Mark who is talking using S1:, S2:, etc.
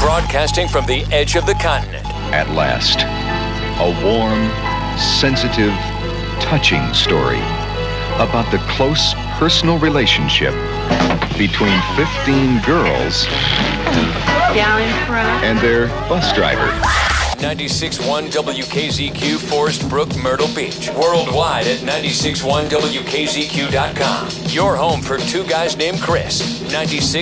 S1: Broadcasting from the edge of the continent.
S2: At last, a warm, sensitive, touching story about the close personal relationship between 15 girls
S3: down in front
S2: and their bus driver.
S1: 96.1 WKZQ, Forest Brook, Myrtle Beach. Worldwide at 96.1WKZQ.com. Your home for two guys named Chris. 96.